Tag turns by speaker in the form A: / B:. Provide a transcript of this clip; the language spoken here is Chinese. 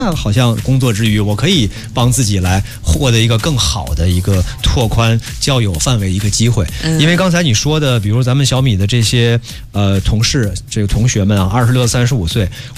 A: 那好像工作之余，我可以帮自己来获得一个更好的一个拓宽交友范围一个机会。因为刚才你说的，比如咱们小米的这些同事、这个同学们啊，26、35岁，